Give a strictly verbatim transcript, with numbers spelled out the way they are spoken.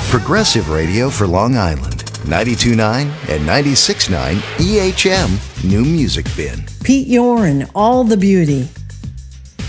Progressive Radio for Long Island. ninety-two point nine and ninety-six point nine E H M New Music Bin. Pete Yor and All the Beauty.